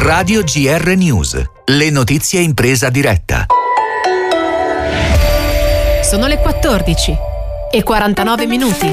Radio GR News. Le notizie in presa diretta. Sono le 14:49.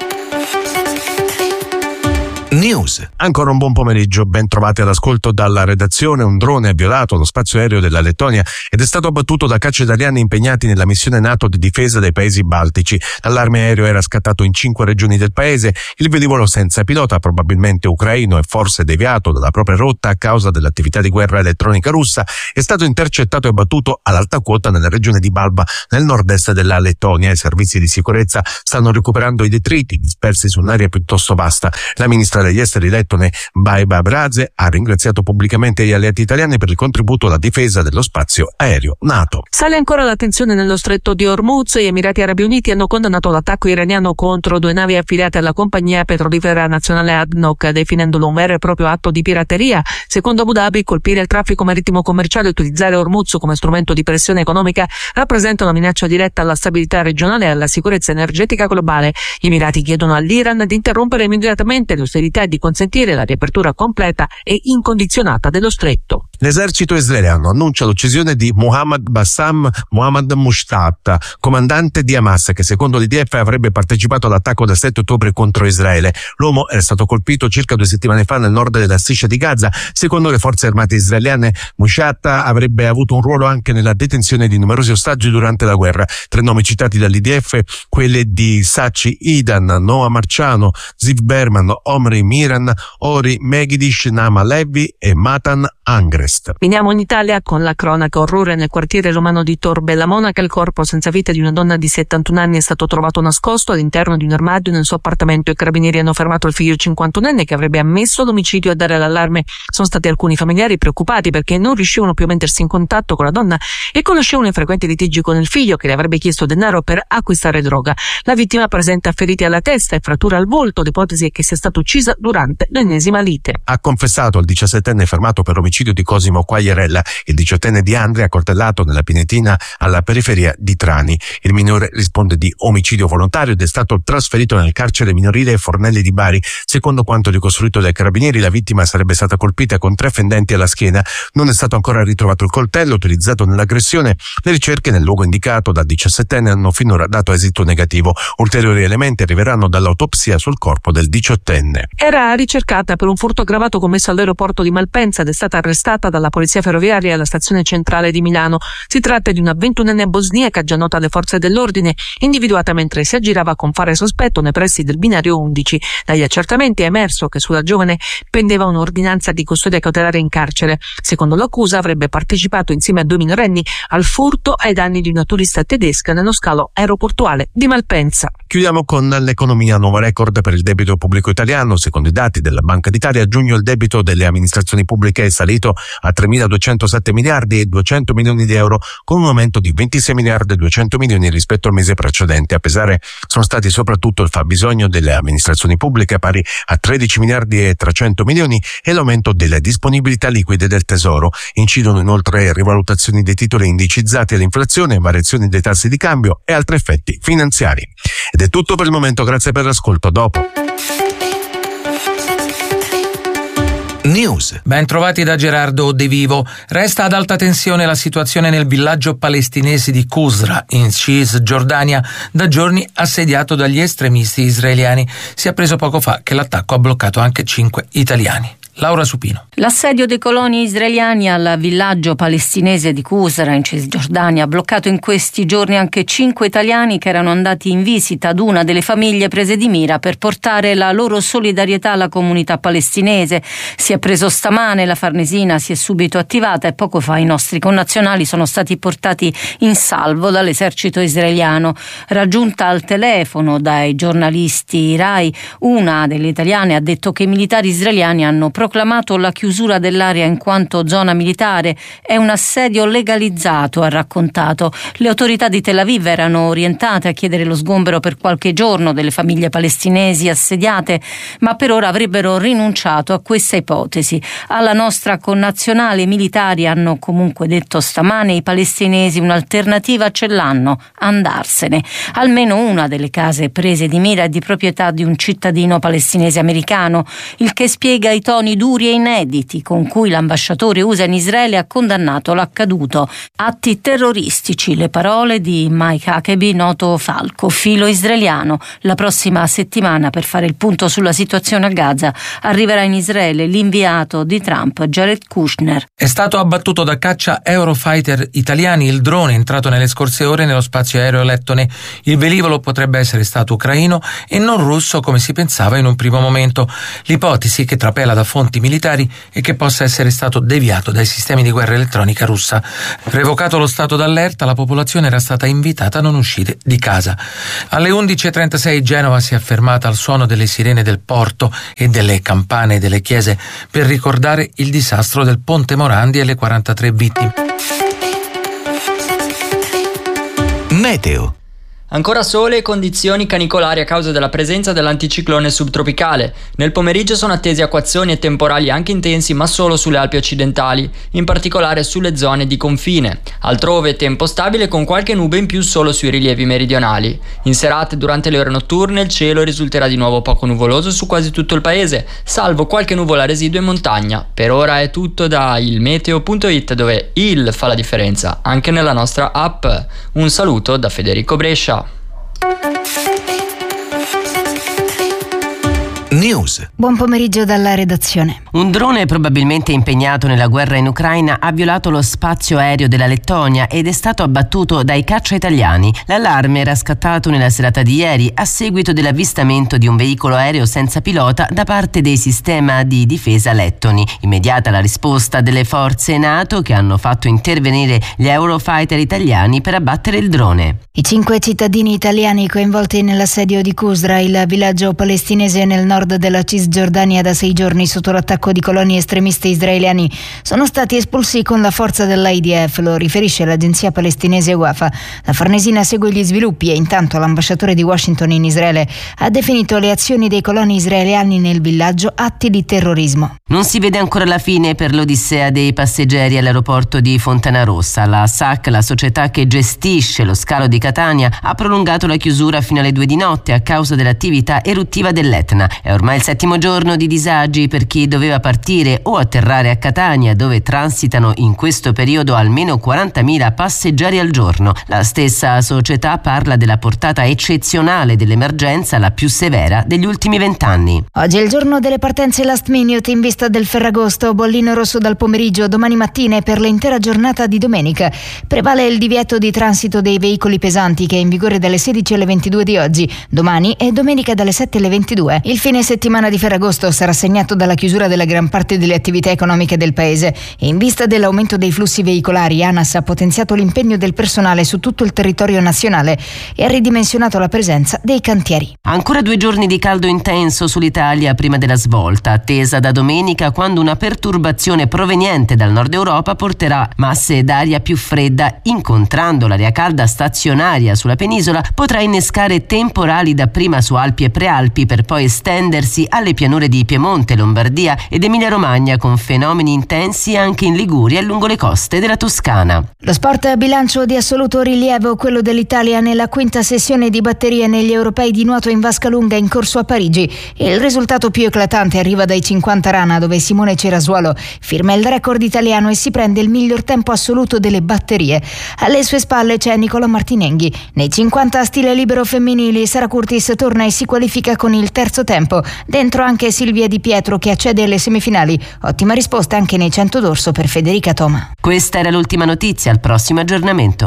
News. Ancora un buon pomeriggio, ben trovati all'ascolto dalla redazione. Un drone ha violato lo spazio aereo della Lettonia ed è stato abbattuto da caccia italiani impegnati nella missione NATO di difesa dei paesi baltici. L'allarme aereo era scattato in 5 regioni del paese. Il velivolo senza pilota, probabilmente ucraino e forse deviato dalla propria rotta a causa dell'attività di guerra elettronica russa, è stato intercettato e abbattuto ad alta quota nella regione di Balba, nel nord-est della Lettonia. I servizi di sicurezza stanno recuperando i detriti dispersi su un'area piuttosto vasta. La ministra degli esteri lettone Baiba Braze ha ringraziato pubblicamente gli alleati italiani per il contributo alla difesa dello spazio aereo NATO. Sale ancora la tensione nello stretto di Hormuz. Gli Emirati Arabi Uniti hanno condannato l'attacco iraniano contro 2 navi affiliate alla compagnia petrolifera nazionale ADNOC, definendolo un vero e proprio atto di pirateria. Secondo Abu Dhabi, colpire il traffico marittimo commerciale e utilizzare Hormuz come strumento di pressione economica rappresenta una minaccia diretta alla stabilità regionale e alla sicurezza energetica globale. Gli Emirati chiedono all'Iran di interrompere immediatamente le austerità e di consentire la riapertura completa e incondizionata dello stretto. L'esercito israeliano annuncia l'uccisione di Mohammad Bassam Mohammad Mushtat, comandante di Hamas, che secondo l'IDF avrebbe partecipato all'attacco del 7 ottobre contro Israele. L'uomo era stato colpito circa 2 settimane fa nel nord della striscia di Gaza. Secondo le forze armate israeliane, Mushtat avrebbe avuto un ruolo anche nella detenzione di numerosi ostaggi durante la guerra. 3 nomi citati dall'IDF, quelli di Sachi Idan, Noah Marciano, Ziv Berman, Omri Miran, Ori Megiddish, Nama Levi e Matan Angrest. Finiamo in Italia con la cronaca. Orrore nel quartiere romano di Tor Bella Monaca. Il corpo senza vita di una donna di 71 anni è stato trovato nascosto all'interno di un armadio nel suo appartamento. I carabinieri hanno fermato il figlio 51enne che avrebbe ammesso l'omicidio a dare l'allarme. Sono stati alcuni familiari preoccupati perché non riuscivano più a mettersi in contatto con la donna e conoscevano i frequenti litigi con il figlio, che le avrebbe chiesto denaro per acquistare droga. La vittima presenta feriti alla testa e fratture al volto. L'ipotesi è che sia stata uccisa durante l'ennesima lite. Ha confessato il 17enne fermato per omicidio di Cosimo Quagliarella, il 18enne di Andria accoltellato nella Pinetina alla periferia di Trani. Il minore risponde di omicidio volontario ed è stato trasferito nel carcere minorile Fornelli di Bari. Secondo quanto ricostruito dai carabinieri, la vittima sarebbe stata colpita con 3 fendenti alla schiena. Non è stato ancora ritrovato il coltello utilizzato nell'aggressione. Le ricerche nel luogo indicato dal 17enne hanno finora dato esito negativo. Ulteriori elementi arriveranno dall'autopsia sul corpo del 18enne. Era ricercata per un furto aggravato commesso all'aeroporto di Malpensa ed è stata arrestata dalla polizia ferroviaria alla stazione centrale di Milano. Si tratta di una 21enne bosniaca già nota alle forze dell'ordine, individuata mentre si aggirava con fare sospetto nei pressi del binario 11. Dagli accertamenti è emerso che sulla giovane pendeva un'ordinanza di custodia cautelare in carcere. Secondo l'accusa avrebbe partecipato insieme a 2 minorenni al furto ai danni di una turista tedesca nello scalo aeroportuale di Malpensa. Chiudiamo con l'economia. Nuovo record per il debito pubblico italiano. Secondo i dati della Banca d'Italia, a giugno il debito delle amministrazioni pubbliche è salito a 3.207 miliardi e 200 milioni di euro, con un aumento di 26 miliardi e 200 milioni rispetto al mese precedente. A pesare sono stati soprattutto il fabbisogno delle amministrazioni pubbliche, pari a 13 miliardi e 300 milioni, e l'aumento delle disponibilità liquide del Tesoro. Incidono inoltre rivalutazioni dei titoli indicizzati all'inflazione, variazioni dei tassi di cambio e altri effetti finanziari. Ed è tutto per il momento, grazie per l'ascolto. Dopo News. Ben trovati da Gerardo De Vivo. Resta ad alta tensione la situazione nel villaggio palestinese di Qusra, in Cisgiordania, da giorni assediato dagli estremisti israeliani. Si è appreso poco fa che l'attacco ha bloccato anche 5 italiani. Laura Supino. L'assedio dei coloni israeliani al villaggio palestinese di Qusra in Cisgiordania ha bloccato in questi giorni anche 5 italiani che erano andati in visita ad una delle famiglie prese di mira per portare la loro solidarietà alla comunità palestinese. Si è preso stamane, la Farnesina si è subito attivata e poco fa i nostri connazionali sono stati portati in salvo dall'esercito israeliano. Raggiunta al telefono dai giornalisti Rai, una delle italiane ha detto che i militari israeliani hanno proclamato la chiusura dell'area in quanto zona militare. È un assedio legalizzato, ha raccontato. Le autorità di Tel Aviv erano orientate a chiedere lo sgombero per qualche giorno delle famiglie palestinesi assediate, ma per ora avrebbero rinunciato a questa ipotesi. Alla nostra connazionale i militari hanno comunque detto stamane i palestinesi un'alternativa ce l'hanno, andarsene. Almeno una delle case prese di mira è di proprietà di un cittadino palestinese americano, il che spiega i toni toni duri e inediti con cui l'ambasciatore USA in Israele ha condannato l'accaduto. Atti terroristici, le parole di Mike Huckabee, noto falco, filo israeliano. La prossima settimana, per fare il punto sulla situazione a Gaza, arriverà in Israele l'inviato di Trump, Jared Kushner. È stato abbattuto da caccia Eurofighter italiani il drone entrato nelle scorse ore nello spazio aereo lettone. Il velivolo potrebbe essere stato ucraino e non russo come si pensava in un primo momento. L'ipotesi, che trapela da fonti militari, è che possa essere stato deviato dai sistemi di guerra elettronica russa. Revocato lo stato d'allerta, la popolazione era stata invitata a non uscire di casa. Alle 11.36 Genova si è fermata al suono delle sirene del porto e delle campane delle chiese per ricordare il disastro del Ponte Morandi e le 43 vittime. Meteo. Ancora sole e condizioni canicolari a causa della presenza dell'anticiclone subtropicale. Nel pomeriggio sono attesi acquazzoni e temporali anche intensi, ma solo sulle Alpi occidentali, in particolare sulle zone di confine. Altrove tempo stabile con qualche nube in più solo sui rilievi meridionali. In serata e durante le ore notturne il cielo risulterà di nuovo poco nuvoloso su quasi tutto il paese, salvo qualche nuvola residua in montagna. Per ora è tutto da ilmeteo.it, dove il fa la differenza anche nella nostra app. Un saluto da Federico Brescia. News. Buon pomeriggio dalla redazione. Un drone probabilmente impegnato nella guerra in Ucraina ha violato lo spazio aereo della Lettonia ed è stato abbattuto dai caccia italiani. L'allarme era scattato nella serata di ieri a seguito dell'avvistamento di un veicolo aereo senza pilota da parte dei sistemi di difesa lettoni. Immediata la risposta delle forze NATO, che hanno fatto intervenire gli Eurofighter italiani per abbattere il drone. I 5 cittadini italiani coinvolti nell'assedio di Qusra, il villaggio palestinese nel nord della Cisgiordania, da 6 giorni sotto l'attacco di coloni estremisti israeliani, sono stati espulsi con la forza dell'IDF, lo riferisce l'agenzia palestinese Wafa. La Farnesina segue gli sviluppi e intanto l'ambasciatore di Washington in Israele ha definito le azioni dei coloni israeliani nel villaggio atti di terrorismo. Non si vede ancora la fine per l'odissea dei passeggeri all'aeroporto di Fontanarossa. La SAC, la società che gestisce lo scalo di Catania, ha prolungato la chiusura fino alle 2 di notte a causa dell'attività eruttiva dell'Etna. È ormai il 7° giorno di disagi per chi doveva partire o atterrare a Catania, dove transitano in questo periodo almeno 40.000 passeggeri al giorno. La stessa società parla della portata eccezionale dell'emergenza, la più severa degli ultimi 20 anni. Oggi è il giorno delle partenze last minute in vista del Ferragosto. Bollino rosso dal pomeriggio, domani mattina e per l'intera giornata di domenica. Prevale il divieto di transito dei veicoli pesanti, che è in vigore dalle 16 alle 22 di oggi, domani e domenica dalle 7 alle 22. Il fine settimana di Ferragosto sarà segnato dalla chiusura della gran parte delle attività economiche del paese e in vista dell'aumento dei flussi veicolari ANAS ha potenziato l'impegno del personale su tutto il territorio nazionale e ha ridimensionato la presenza dei cantieri. Ancora 2 giorni di caldo intenso sull'Italia prima della svolta, attesa da domenica, quando una perturbazione proveniente dal nord Europa porterà masse d'aria più fredda. Incontrando l'aria calda stazionaria sulla penisola, potrà innescare temporali dapprima su Alpi e Prealpi per poi estendersi alle pianure di Piemonte, Lombardia ed Emilia-Romagna, con fenomeni intensi anche in Liguria e lungo le coste della Toscana. Lo sport a bilancio di assoluto rilievo, quello dell'Italia nella 5ª sessione di batterie negli europei di nuoto in vasca lunga in corso a Parigi. Il risultato più eclatante arriva dai 50 rana, dove Simone Cerasuolo firma il record italiano e si prende il miglior tempo assoluto delle batterie. Alle sue spalle c'è Nicola Martinenghi. Nei 50 stile libero femminili Sara Curtis torna e si qualifica con il terzo tempo. Dentro anche Silvia Di Pietro, che accede alle semifinali. Ottima risposta anche nei 100 d'orso per Federica Toma. Questa era l'ultima notizia, al prossimo aggiornamento.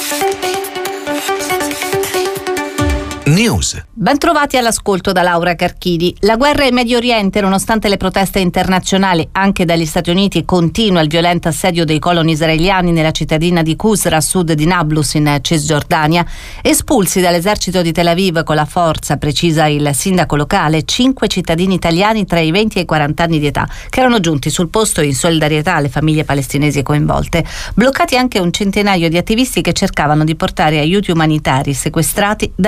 News. Bentrovati all'ascolto da Laura Carchidi. La guerra in Medio Oriente, nonostante le proteste internazionali anche dagli Stati Uniti, continua il violento assedio dei coloni israeliani nella cittadina di Qusra, a sud di Nablus in Cisgiordania. Espulsi dall'esercito di Tel Aviv con la forza, precisa il sindaco locale, 5 cittadini italiani tra i 20 e i 40 anni di età, che erano giunti sul posto in solidarietà alle famiglie palestinesi coinvolte. Bloccati anche un centinaio di attivisti che cercavano di portare aiuti umanitari sequestrati dagli agenti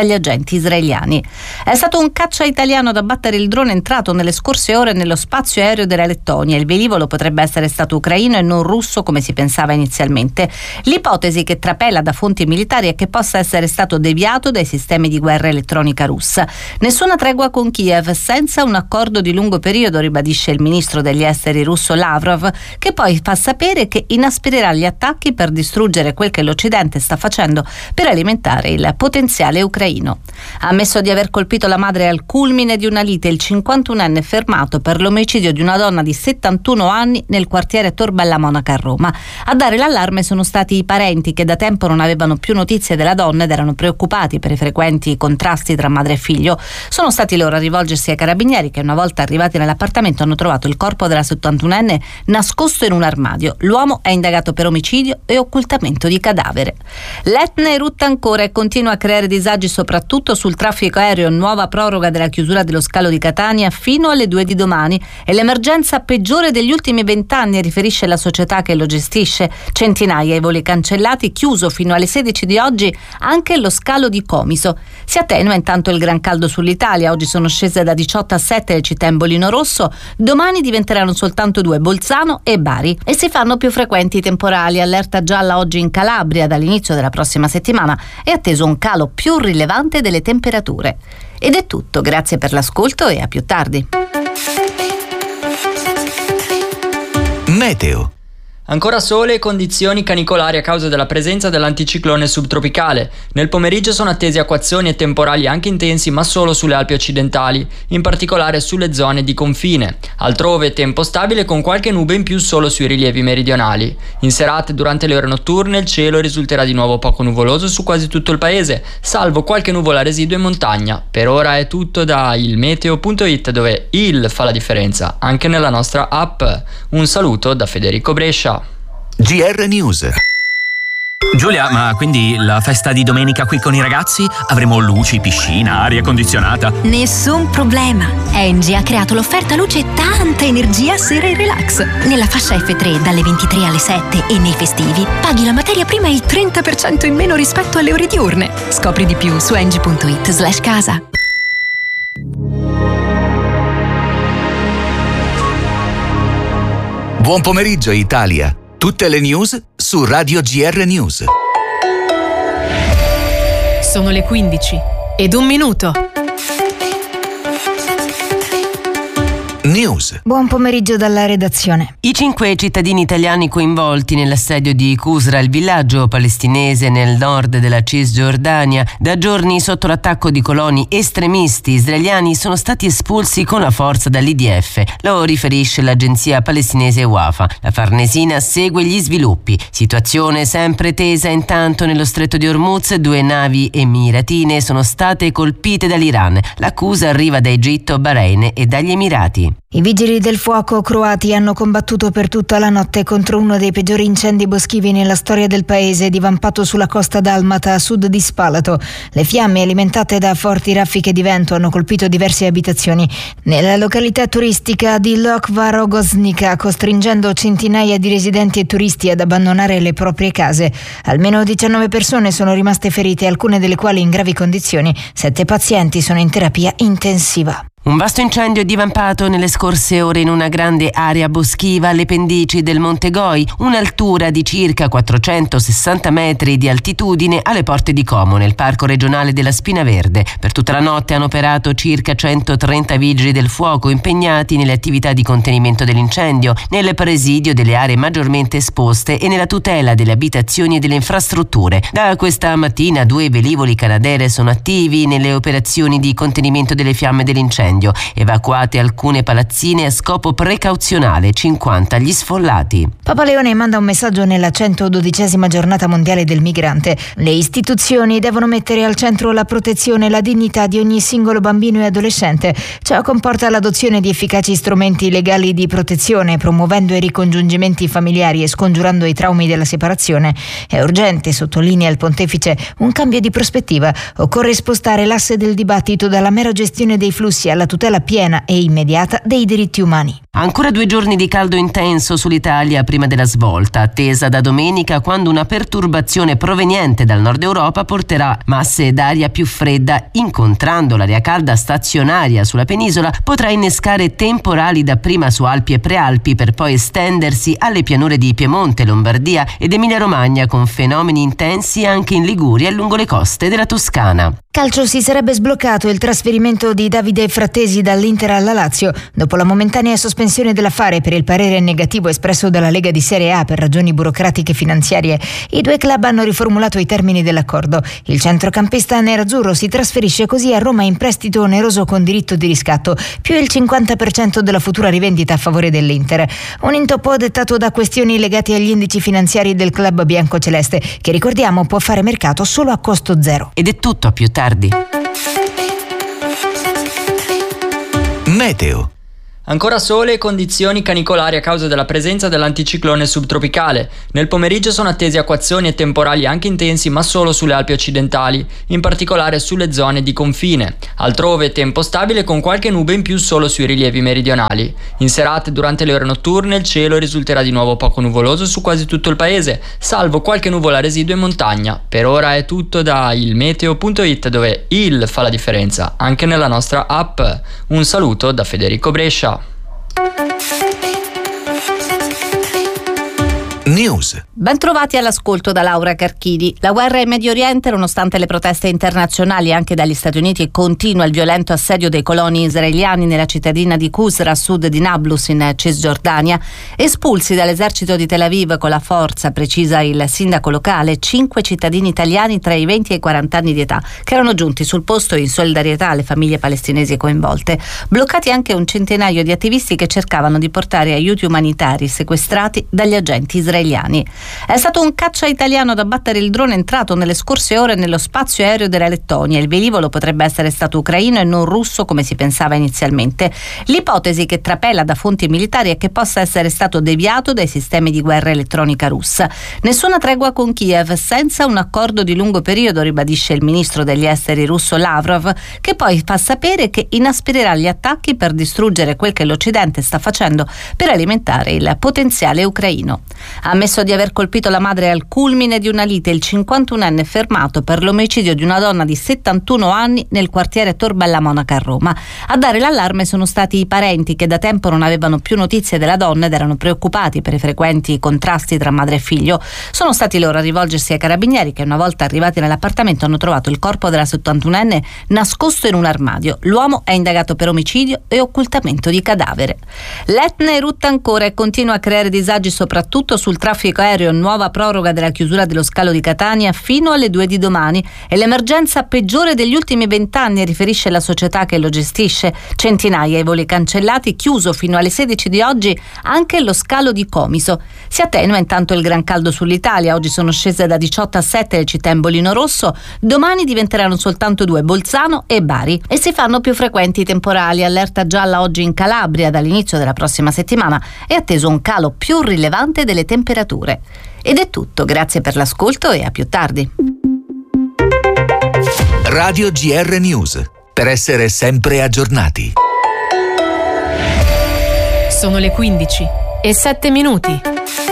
agenti israeliani. È stato un caccia italiano ad abbattere il drone entrato nelle scorse ore nello spazio aereo della Lettonia. Il velivolo potrebbe essere stato ucraino e non russo come si pensava inizialmente. L'ipotesi che trapela da fonti militari è che possa essere stato deviato dai sistemi di guerra elettronica russa. Nessuna tregua con Kiev senza un accordo di lungo periodo, ribadisce il ministro degli esteri russo Lavrov, che poi fa sapere che inaspirerà gli attacchi per distruggere quel che l'Occidente sta facendo per alimentare il potenziale ucraino. Ha ammesso di aver colpito la madre al culmine di una lite il 51enne fermato per l'omicidio di una donna di 71 anni nel quartiere Tor Bella Monaca a Roma. A dare l'allarme sono stati i parenti che da tempo non avevano più notizie della donna ed erano preoccupati per i frequenti contrasti tra madre e figlio. Sono stati loro a rivolgersi ai carabinieri che una volta arrivati nell'appartamento hanno trovato il corpo della 71enne nascosto in un armadio. L'uomo è indagato per omicidio e occultamento di cadavere. L'Etna erutta ancora e continua a creare disagi soprattutto sul traffico aereo. Nuova proroga della chiusura dello scalo di Catania fino alle 2 di domani. È l'emergenza peggiore degli ultimi 20 anni, riferisce la società che lo gestisce. Centinaia i voli cancellati, chiuso fino alle 16 di oggi anche lo scalo di Comiso. Si attenua intanto il gran caldo sull'Italia. Oggi sono scese da 18 a 7 le città in bollino rosso, domani diventeranno soltanto 2, Bolzano e Bari, e si fanno più frequenti i temporali. Allerta gialla oggi in Calabria. Dall'inizio della prossima settimana è atteso un calo più rilevante delle temperature. Ed è tutto, grazie per l'ascolto e a più tardi. Meteo. Ancora sole e condizioni canicolari a causa della presenza dell'anticiclone subtropicale. Nel pomeriggio sono attesi acquazzoni e temporali anche intensi, ma solo sulle Alpi occidentali, in particolare sulle zone di confine. Altrove tempo stabile con qualche nube in più solo sui rilievi meridionali. In serata e durante le ore notturne il cielo risulterà di nuovo poco nuvoloso su quasi tutto il paese, salvo qualche nuvola residua in montagna. Per ora è tutto da ilmeteo.it, dove il fa la differenza anche nella nostra app. Un saluto da Federico Brescia. GR News. Giulia, ma quindi la festa di domenica qui con i ragazzi? Avremo luci, piscina, aria condizionata? Nessun problema. Engie ha creato l'offerta luce tanta energia sera e relax. Nella fascia F3 dalle 23 alle 7 e nei festivi paghi la materia prima il 30% in meno rispetto alle ore diurne. Scopri di più su engie.it/casa. Buon pomeriggio Italia. Tutte le news su Radio GR News. Sono le 15:01. News. Buon pomeriggio dalla redazione. I 5 cittadini italiani coinvolti nell'assedio di Qusra, il villaggio palestinese nel nord della Cisgiordania, da giorni sotto l'attacco di coloni estremisti israeliani, sono stati espulsi con la forza dall'IDF. Lo riferisce l'agenzia palestinese Wafa. La Farnesina segue gli sviluppi. Situazione sempre tesa intanto nello stretto di Hormuz. 2 navi emiratine sono state colpite dall'Iran. L'accusa arriva da Egitto, Bahrain e dagli Emirati. I vigili del fuoco croati hanno combattuto per tutta la notte contro uno dei peggiori incendi boschivi nella storia del paese, divampato sulla costa dalmata a sud di Spalato. Le fiamme, alimentate da forti raffiche di vento, hanno colpito diverse abitazioni nella località turistica di Lokva Rogoznica, costringendo centinaia di residenti e turisti ad abbandonare le proprie case. Almeno 19 persone sono rimaste ferite, alcune delle quali in gravi condizioni. 7 pazienti sono in terapia intensiva. Un vasto incendio è divampato nelle scorse ore in una grande area boschiva alle pendici del Monte Goi, un'altura di circa 460 metri di altitudine alle porte di Como, nel parco regionale della Spina Verde. Per tutta la notte hanno operato circa 130 vigili del fuoco impegnati nelle attività di contenimento dell'incendio, nel presidio delle aree maggiormente esposte e nella tutela delle abitazioni e delle infrastrutture. Da questa mattina 2 velivoli Canadair sono attivi nelle operazioni di contenimento delle fiamme dell'incendio. Evacuate alcune palazzine a scopo precauzionale, 50 gli sfollati. Papa Leone manda un messaggio nella 112esima giornata mondiale del migrante. Le istituzioni devono mettere al centro la protezione e la dignità di ogni singolo bambino e adolescente. Ciò comporta l'adozione di efficaci strumenti legali di protezione, promuovendo i ricongiungimenti familiari e scongiurando i traumi della separazione. È urgente, sottolinea il pontefice, un cambio di prospettiva. Occorre spostare l'asse del dibattito dalla mera gestione dei flussi alla tutela piena e immediata dei diritti umani. Ancora 2 giorni di caldo intenso sull'Italia prima della svolta, attesa da domenica, quando una perturbazione proveniente dal nord Europa porterà masse d'aria più fredda. Incontrando l'aria calda stazionaria sulla penisola, potrà innescare temporali dapprima su Alpi e Prealpi per poi estendersi alle pianure di Piemonte, Lombardia ed Emilia-Romagna, con fenomeni intensi anche in Liguria e lungo le coste della Toscana. Calcio, si sarebbe sbloccato il trasferimento di Davide Frattesi dall'Inter alla Lazio dopo la momentanea sospensione dell'affare per il parere negativo espresso dalla Lega di Serie A per ragioni burocratiche finanziarie. I due club hanno riformulato i termini dell'accordo. Il centrocampista nerazzurro si trasferisce così a Roma in prestito oneroso con diritto di riscatto, più il 50% della futura rivendita a favore dell'Inter. Un intoppo dettato da questioni legate agli indici finanziari del club biancoceleste, che ricordiamo può fare mercato solo a costo zero. Ed è tutto, a più tardi. Meteo. Ancora sole e condizioni canicolari a causa della presenza dell'anticiclone subtropicale. Nel pomeriggio sono attesi acquazzoni e temporali anche intensi, ma solo sulle Alpi occidentali, in particolare sulle zone di confine. Altrove tempo stabile con qualche nube in più solo sui rilievi meridionali. In serata e durante le ore notturne il cielo risulterà di nuovo poco nuvoloso su quasi tutto il paese, salvo qualche nuvola residua in montagna. Per ora è tutto da ilmeteo.it, dove il fa la differenza anche nella nostra app. Un saluto da Federico Brescia. News. Bentrovati all'ascolto da Laura Carchidi. La guerra in Medio Oriente, nonostante le proteste internazionali anche dagli Stati Uniti, continua il violento assedio dei coloni israeliani nella cittadina di Qusra a sud di Nablus in Cisgiordania. Espulsi dall'esercito di Tel Aviv con la forza, precisa il sindaco locale, 5 cittadini italiani tra i 20 e i 40 anni di età, che erano giunti sul posto in solidarietà alle famiglie palestinesi coinvolte. Bloccati anche un centinaio di attivisti che cercavano di portare aiuti umanitari sequestrati dagli agenti israeliani. È stato un caccia italiano ad abbattere il drone entrato nelle scorse ore nello spazio aereo della Lettonia. Il velivolo potrebbe essere stato ucraino e non russo come si pensava inizialmente. L'ipotesi che trapela da fonti militari è che possa essere stato deviato dai sistemi di guerra elettronica russa. Nessuna tregua con Kiev senza un accordo di lungo periodo, ribadisce il ministro degli esteri russo Lavrov, che poi fa sapere che inaspirerà gli attacchi per distruggere quel che l'Occidente sta facendo per alimentare il potenziale ucraino. Ha ammesso di aver colpito la madre al culmine di una lite il 51enne fermato per l'omicidio di una donna di 71 anni nel quartiere Tor Bella Monaca a Roma. A dare l'allarme sono stati i parenti, che da tempo non avevano più notizie della donna ed erano preoccupati per i frequenti contrasti tra madre e figlio. Sono stati loro a rivolgersi ai carabinieri, che una volta arrivati nell'appartamento hanno trovato il corpo della 71enne nascosto in un armadio. L'uomo è indagato per omicidio e occultamento di cadavere. L'Etna erutta ancora e continua a creare disagi soprattutto sul traffico aereo. Nuova proroga della chiusura dello scalo di Catania fino alle 2 di domani. È l'emergenza peggiore degli ultimi 20 anni, riferisce la società che lo gestisce. Centinaia i voli cancellati, chiuso fino alle 16 di oggi anche lo scalo di Comiso. Si attenua intanto il gran caldo sull'Italia. Oggi sono scese da 18 a 7 le città in bollino rosso, domani diventeranno soltanto 2, Bolzano e Bari, e si fanno più frequenti i temporali. Allerta gialla oggi in Calabria. Dall'inizio della prossima settimana è atteso un calo più rilevante delle temperature. Ed è tutto, grazie per l'ascolto e a più tardi. Radio GR News, per essere sempre aggiornati. Sono le 15:07.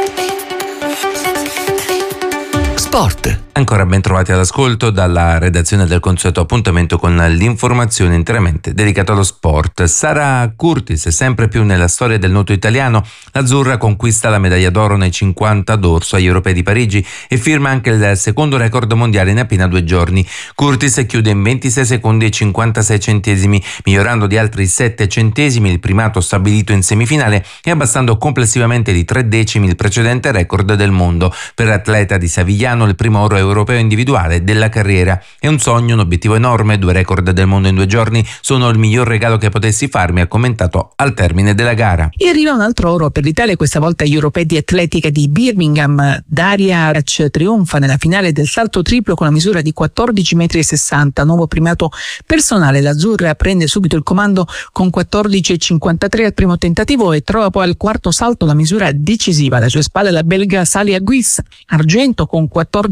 Sport. Ancora ben trovati all'ascolto dalla redazione del consueto appuntamento con l'informazione interamente dedicata allo sport. Sara Curtis, sempre più nella storia del nuoto italiano, l'azzurra conquista la medaglia d'oro nei 50 dorso agli Europei di Parigi e firma anche il secondo record mondiale in appena 2 giorni. Curtis chiude in 26 secondi e 56 centesimi, migliorando di altri 7 centesimi il primato stabilito in semifinale e abbassando complessivamente di 3 decimi il precedente record del mondo. Per l'atleta di Savigliano il primo oro europeo individuale della carriera. È un sogno, un obiettivo enorme, 2 record del mondo in 2 giorni sono il miglior regalo che potessi farmi, ha commentato al termine della gara. E arriva un altro oro per l'Italia, questa volta agli Europei di atletica di Birmingham. Daria Rac trionfa nella finale del salto triplo con la misura di 14,60 m, nuovo primato personale. L'azzurra prende subito il comando con 14,53 al primo tentativo e trova poi al quarto salto la misura decisiva. Alle sue spalle la belga Salia Guis, argento con 14,40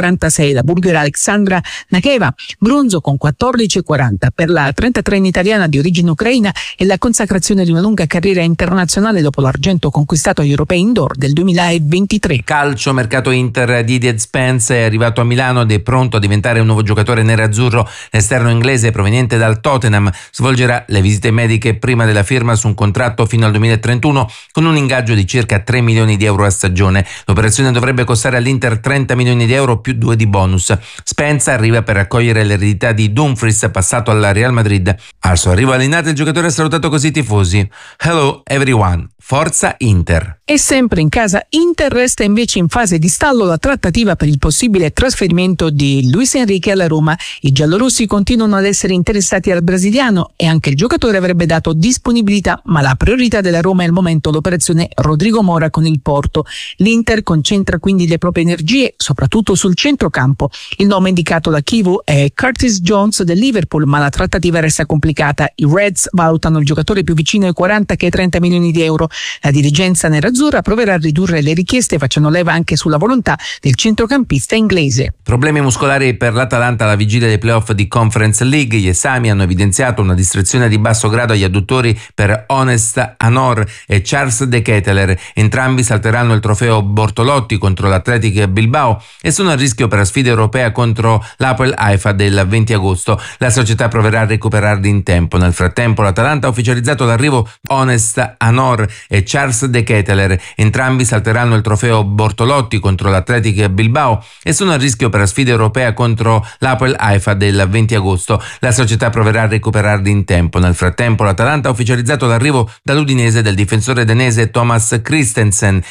14,46 la bulgara Alexandra Nakeva, bronzo con 14,40 per la 33enne italiana di origine ucraina e la consacrazione di una lunga carriera internazionale dopo l'argento conquistato agli Europei Indoor del 2023. Calcio, mercato Inter, Didier Spence è arrivato a Milano ed è pronto a diventare un nuovo giocatore nerazzurro. L'esterno inglese proveniente dal Tottenham svolgerà le visite mediche prima della firma su un contratto fino al 2031 con un ingaggio di circa 3 milioni di euro a stagione. L'operazione dovrebbe costare all'Inter 30 milioni di euro più 2 di bonus. Spence arriva per accogliere l'eredità di Dumfries, passato alla Real Madrid. Al suo arrivo all'Inate il giocatore ha salutato così i tifosi: "Hello everyone, forza Inter". E sempre in casa Inter resta invece in fase di stallo la trattativa per il possibile trasferimento di Luis Enrique alla Roma. I giallorossi continuano ad essere interessati al brasiliano e anche il giocatore avrebbe dato disponibilità, ma la priorità della Roma è al momento l'operazione Rodrigo Mora con il Porto. L'Inter concentra quindi le proprie energie soprattutto sul centrocampo. Il nome indicato da Kivu è Curtis Jones del Liverpool, ma la trattativa resta complicata. I Reds valutano il giocatore più vicino ai 40 che ai 30 milioni di euro. La dirigenza nerazzurra proverà a ridurre le richieste facendo leva anche sulla volontà del centrocampista inglese. Problemi muscolari per l'Atalanta alla vigilia dei playoff di Conference League. Gli esami hanno evidenziato una distrazione di basso grado agli adduttori per Honest Anor e Charles De Ketelaere. Entrambi salteranno il trofeo Bortolotti contro l'Athletic Bilbao e sono a rischio per la sfida europea contro l'Hapoel Haifa del 20 agosto. La società proverà a recuperarli in tempo. Nel frattempo l'Atalanta ha ufficializzato l'arrivo Honest Anor e Charles De Ketelaere. Entrambi salteranno il trofeo Bortolotti contro l'Athletic Bilbao e sono a rischio per la sfida europea contro l'Hapoel Haifa del 20 agosto. La società proverà a recuperarli in tempo. Nel frattempo l'Atalanta ha ufficializzato l'arrivo dall'Udinese del difensore danese Thomas Christensen.